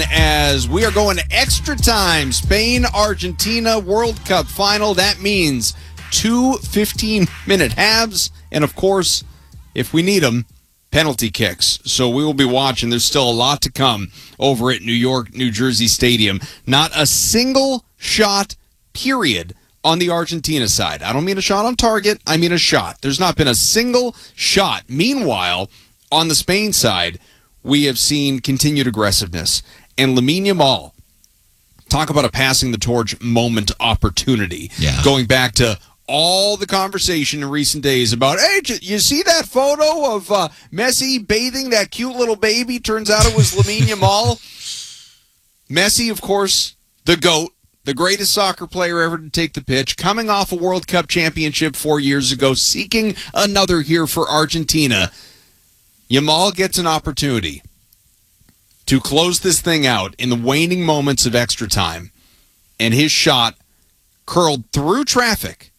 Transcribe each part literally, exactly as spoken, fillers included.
as we are going to extra time. Spain-Argentina World Cup final. That means two fifteen-minute halves. And, of course, if we need them, penalty kicks. So we will be watching. There's still a lot to come over at New York, New Jersey Stadium. Not a single shot, period, on the Argentina side. I don't mean a shot on target. I mean a shot. There's not been a single shot. Meanwhile, on the Spain side, we have seen continued aggressiveness. And Lamine Yamal, talk about a passing the torch moment opportunity. Yeah. Going back to all the conversation in recent days about, hey, you see that photo of uh, Messi bathing that cute little baby? Turns out it was Lamine Yamal. Messi, of course, the GOAT, the greatest soccer player ever to take the pitch, coming off a World Cup championship four years ago, seeking another here for Argentina. Yamal gets an opportunity to close this thing out in the waning moments of extra time, and his shot curled through traffic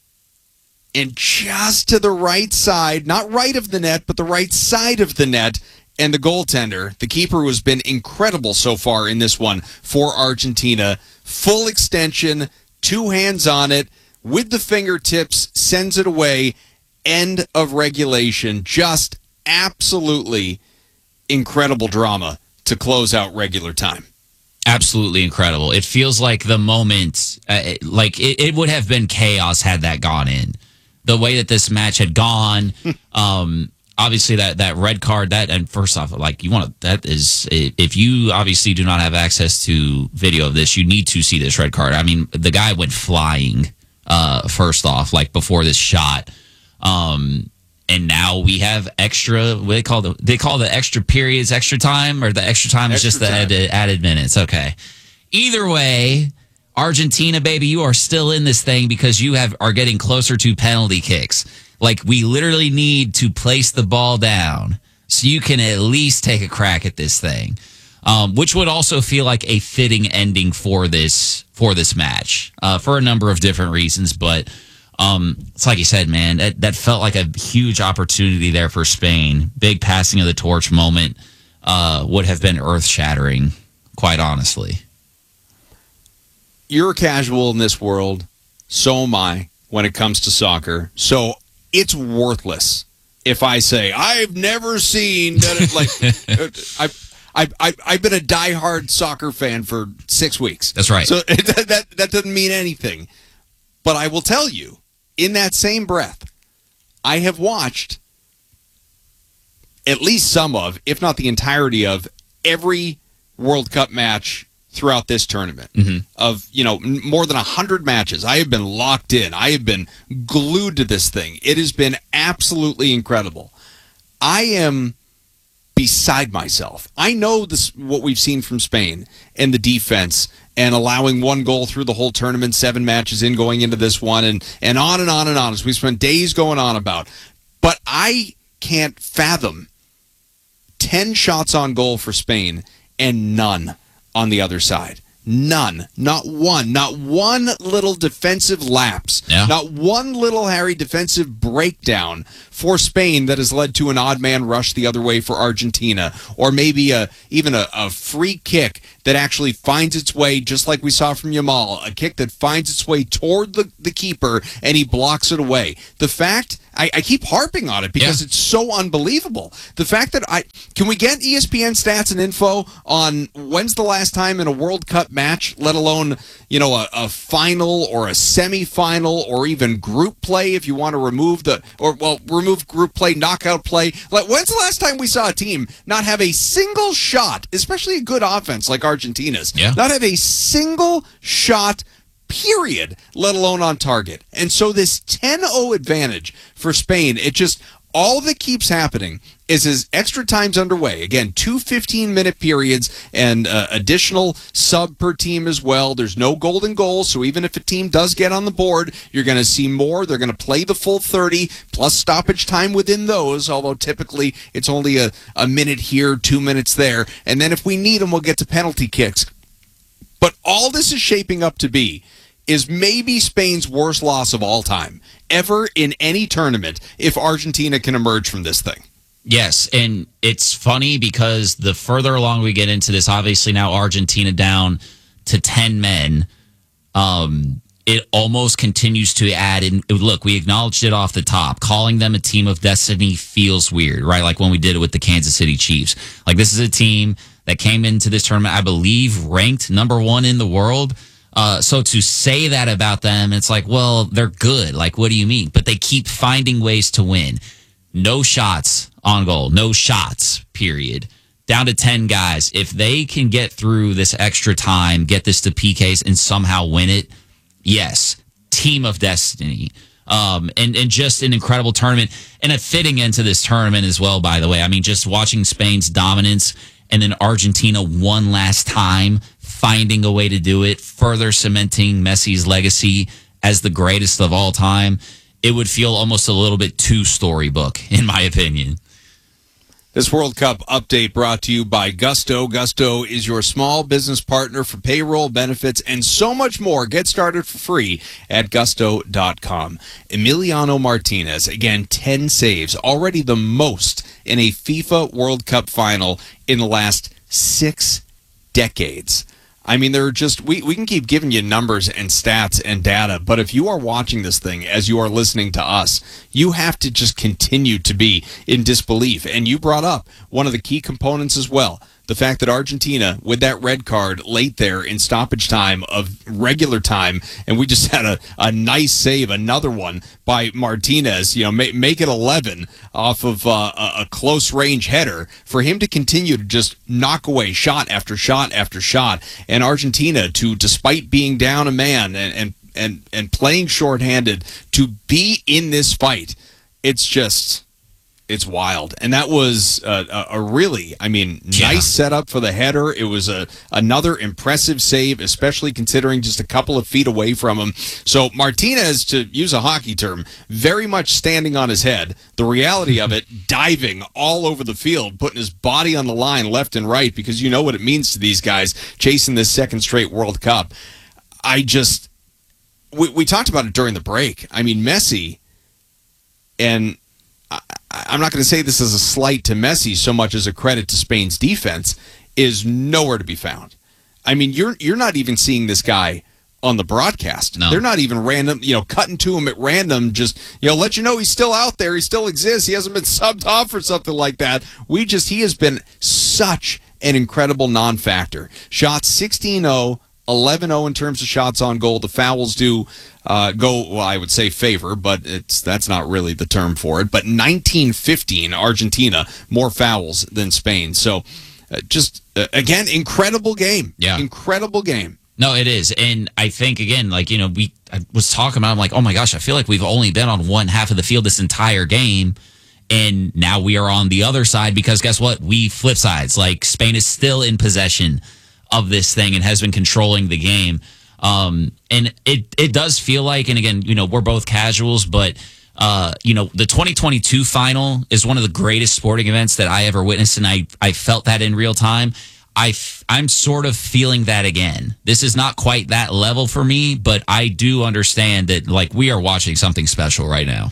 and just to the right side, not right of the net, but the right side of the net, and the goaltender, the keeper, who has been incredible so far in this one for Argentina, full extension, two hands on it, with the fingertips, sends it away, end of regulation. Just absolutely incredible drama to close out regular time. Absolutely incredible. It feels like the moment, uh, like it, it would have been chaos had that gone in. The way that this match had gone, um, obviously that, that red card, that, and first off, like you want to, that is, if you obviously do not have access to video of this, you need to see this red card. I mean, the guy went flying, uh, first off, like before this shot. Um, And now we have extra. What they call the they call the extra periods, extra time, or the extra time is just the added, added minutes. Okay. Either way, Argentina, baby, you are still in this thing because you have are getting closer to penalty kicks. Like we literally need to place the ball down so you can at least take a crack at this thing, um, which would also feel like a fitting ending for this for this match uh, for a number of different reasons, but. Um, it's like you said, man, that, that felt like a huge opportunity there for Spain. Big passing of the torch moment uh, would have been earth-shattering, quite honestly. You're a casual in this world. So am I when it comes to soccer. So it's worthless if I say, I've never seen that. It, like, I've, I've, I've, I've been a diehard soccer fan for six weeks. That's right. So that, that, that doesn't mean anything. But I will tell you, in that same breath, I have watched at least some of, if not the entirety of, every World Cup match throughout this tournament. Mm-hmm. Of, you know, more than one hundred matches. I have been locked in. I have been glued to this thing. It has been absolutely incredible. I am beside myself. I know this what we've seen from Spain and the defense and allowing one goal through the whole tournament, seven matches in going into this one, and, and on and on and on, as we spent days going on about. But I can't fathom ten shots on goal for Spain and none on the other side. None. Not one. Not one little defensive lapse. Yeah. Not one little, Harry, defensive breakdown for Spain that has led to an odd man rush the other way for Argentina. Or maybe a, even a, a free kick that actually finds its way, just like we saw from Yamal, a kick that finds its way toward the, the keeper and he blocks it away. The fact, I, I keep harping on it because yeah. it's so unbelievable. The fact that I, can we get E S P N stats and info on when's the last time in a World Cup match, let alone, you know, a, a final or a semifinal or even group play if you want to remove the, or well, remove group play, knockout play. Like, when's the last time we saw a team not have a single shot, especially a good offense like Argentina's, yeah. not have a single shot, period, let alone on target? And so this ten oh advantage for Spain, it just, all that keeps happening is as extra time's underway. Again, two fifteen-minute periods and uh, additional sub per team as well. There's no golden goal, so even if a team does get on the board, you're going to see more. They're going to play the full thirty, plus stoppage time within those, although typically it's only a, a minute here, two minutes there. And then if we need them, we'll get to penalty kicks. But all this is shaping up to be is maybe Spain's worst loss of all time, ever in any tournament, if Argentina can emerge from this thing. Yes, and it's funny because the further along we get into this, obviously now Argentina down to ten men, um, it almost continues to add. And look, we acknowledged it off the top. Calling them a team of destiny feels weird, right? Like when we did it with the Kansas City Chiefs. Like this is a team that came into this tournament, I believe, ranked number one in the world. Uh, so to say that about them, it's like, well, they're good. Like, what do you mean? But they keep finding ways to win. No shots on goal. No shots, period. Down to ten guys. If they can get through this extra time, get this to P Ks, and somehow win it, yes, team of destiny. Um, and, and just an incredible tournament. And a fitting into this tournament as well, by the way. I mean, just watching Spain's dominance and then Argentina one last time finding a way to do it, further cementing Messi's legacy as the greatest of all time. It would feel almost a little bit too storybook, in my opinion. This World Cup update brought to you by Gusto. Gusto is your small business partner for payroll, benefits, and so much more. Get started for free at gusto dot com. Emiliano Martinez, again, ten saves, already the most in a FIFA World Cup final in the last six decades. I mean, there are just, we, we can keep giving you numbers and stats and data, but if you are watching this thing as you are listening to us, you have to just continue to be in disbelief. And you brought up one of the key components as well. The fact that Argentina, with that red card late there in stoppage time of regular time, and we just had a, a nice save, another one by Martinez, you know, make, make it eleven off of uh, a, a close range header for him to continue to just knock away shot after shot after shot. And Argentina to, despite being down a man and, and, and, and playing shorthanded, to be in this fight, it's just... It's wild. And that was a, a really, I mean, yeah. nice setup for the header. It was a another impressive save, especially considering just a couple of feet away from him. So Martinez, to use a hockey term, very much standing on his head. The reality of it, diving all over the field, putting his body on the line left and right, because you know what it means to these guys chasing this second straight World Cup. I just, we, we talked about it during the break. I mean, Messi, and I, I'm not going to say this as a slight to Messi so much as a credit to Spain's defense, is nowhere to be found. I mean, you're you're not even seeing this guy on the broadcast. No. They're not even random, you know, cutting to him at random, just, you know, let you know he's still out there. He still exists. He hasn't been subbed off or something like that. We just, he has been such an incredible non-factor. Shots sixteen oh, eleven oh in terms of shots on goal. The fouls do uh, go, well, I would say favor, but it's that's not really the term for it. But nineteen fifteen, Argentina, more fouls than Spain. So uh, just, uh, again, incredible game. Yeah. Incredible game. No, it is. And I think, again, like, you know, we I was talking about, I'm like, oh my gosh, I feel like we've only been on one half of the field this entire game. And now we are on the other side because guess what? We flip sides. Like, Spain is still in possession of this thing and has been controlling the game. Um, and it, it does feel like, and again, you know, we're both casuals, but, uh, you know, the twenty twenty-two final is one of the greatest sporting events that I ever witnessed. And I, I felt that in real time. I f- I'm sort of feeling that again. This is not quite that level for me, but I do understand that, like, we are watching something special right now.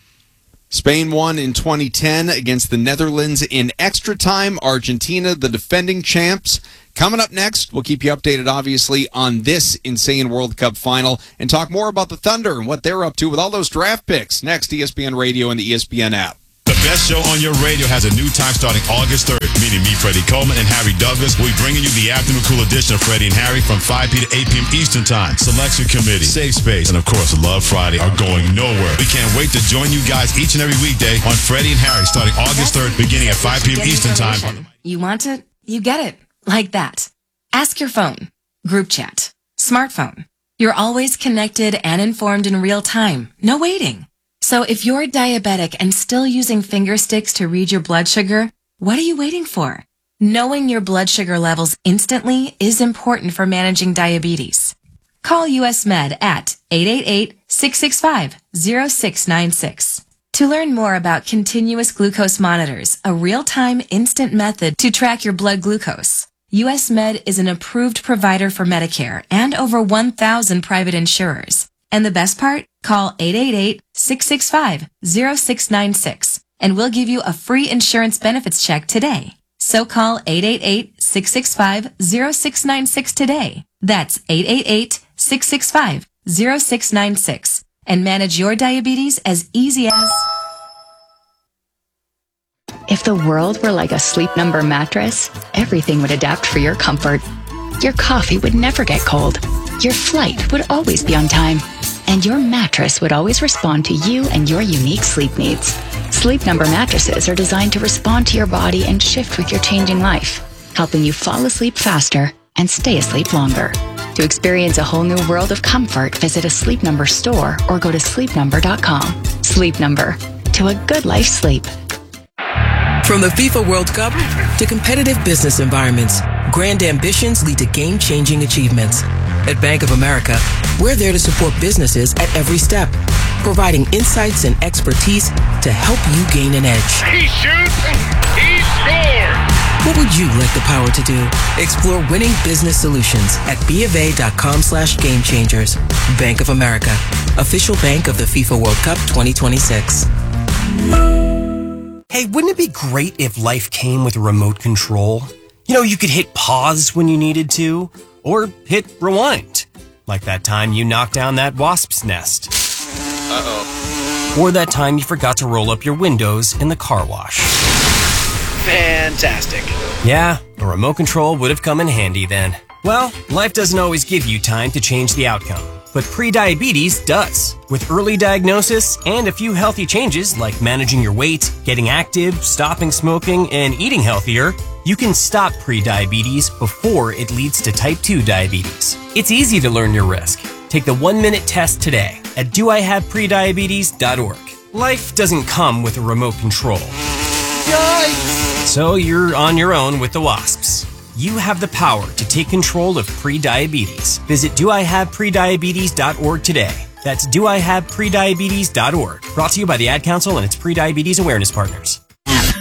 Spain won in twenty ten against the Netherlands in extra time. Argentina, the defending champs. Coming up next, we'll keep you updated, obviously, on this insane World Cup final and talk more about the Thunder and what they're up to with all those draft picks. Next, E S P N Radio and the E S P N app. The best show on your radio has a new time starting August third. Meeting me, Freddie Coleman, and Harry Douglas. We'll be bringing you the afternoon cool edition of Freddie and Harry from five p.m. to eight p.m. Eastern Time. Selection Committee, Safe Space, and of course, Love Friday are going nowhere. We can't wait to join you guys each and every weekday on Freddie and Harry starting August third, beginning at five p.m. Eastern Time. You want it? You get it. Like that. Ask your phone. Group chat. Smartphone. You're always connected and informed in real time. No waiting. So if you're diabetic and still using finger sticks to read your blood sugar, what are you waiting for? Knowing your blood sugar levels instantly is important for managing diabetes. Call U S Med at eight eight eight, six six five, zero six nine six. To learn more about continuous glucose monitors, a real-time instant method to track your blood glucose, U S Med is an approved provider for Medicare and over one thousand private insurers. And the best part? Call eight eight eight, six six five, zero six nine six and we'll give you a free insurance benefits check today. So call eight eight eight, six six five, zero six nine six today. That's eight eight eight, six six five, zero six nine six. And manage your diabetes as easy as... If the world were like a Sleep Number mattress, everything would adapt for your comfort. Your coffee would never get cold. Your flight would always be on time. And your mattress would always respond to you and your unique sleep needs. Sleep Number mattresses are designed to respond to your body and shift with your changing life, helping you fall asleep faster and stay asleep longer. To experience a whole new world of comfort, visit a Sleep Number store or go to sleep number dot com. Sleep Number. To a good life sleep. From the FIFA World Cup to competitive business environments, grand ambitions lead to game-changing achievements. At Bank of America, we're there to support businesses at every step, providing insights and expertise to help you gain an edge. He shoots, he scores! What would you like the power to do? Explore winning business solutions at bofa.com slash game changers. Bank of America, official bank of the FIFA World Cup twenty twenty-six. Hey, wouldn't it be great if life came with a remote control? You know, you could hit pause when you needed to, or hit rewind. Like that time you knocked down that wasp's nest. Uh-oh. Or that time you forgot to roll up your windows in the car wash. Fantastic. Yeah, a remote control would have come in handy then. Well, life doesn't always give you time to change the outcome, but prediabetes does. With early diagnosis and a few healthy changes like managing your weight, getting active, stopping smoking, and eating healthier, you can stop prediabetes before it leads to type two diabetes. It's easy to learn your risk. Take the one-minute test today at do I have prediabetes dot org. Life doesn't come with a remote control. Yikes! So you're on your own with the wasps. You have the power to take control of prediabetes. Visit do I have prediabetes dot org today. That's do I have prediabetes dot org. Brought to you by the Ad Council and its prediabetes awareness partners.